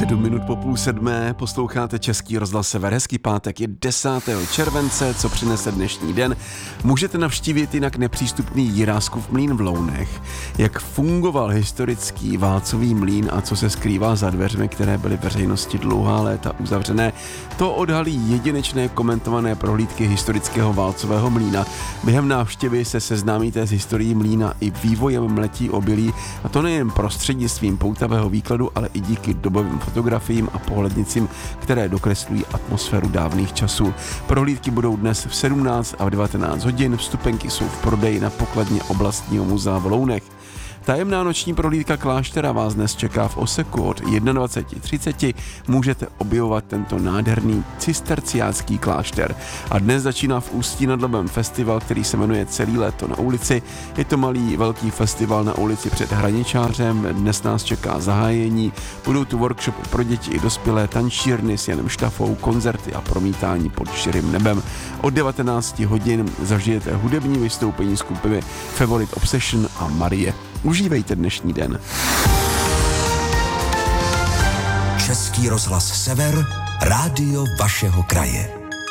7 minut po 6:30 posloucháte Český rozhlas Sever. Hezký pátek je 10. července, co přinese dnešní den. Můžete navštívit jinak nepřístupný Jiráskův mlýn v Lounech. Jak fungoval historický válcový mlýn a co se skrývá za dveřmi, které byly veřejnosti dlouhá léta uzavřené, to odhalí jedinečné komentované prohlídky historického válcového mlýna. Během návštěvy se seznámíte s historií mlýna i vývojem mletí obilí, a to nejen prostřednictvím poutavého výkladu, ale i díky dobovým fotografiím a pohlednicím, které dokreslují atmosféru dávných časů. Prohlídky budou dnes v 17 a v 19 hodin, vstupenky jsou v prodeji na pokladně oblastního muzea v Lounech. Tajemná noční prohlídka kláštera vás dnes čeká v Oseku od 21:30. Můžete objevovat tento nádherný cisterciácký klášter. A dnes začíná v Ústí nad Labem festival, který se jmenuje Celý léto na ulici. Je to malý velký festival na ulici před Hraničářem. Dnes nás čeká zahájení. Budou tu workshopy pro děti i dospělé, tančírny s Janem Štafou, koncerty a promítání pod širým nebem. Od 19 hodin zažijete hudební vystoupení skupiny Favorite Obsession a Marie. Užívejte dnešní den. Český rozhlas Sever, rádio vašeho kraje.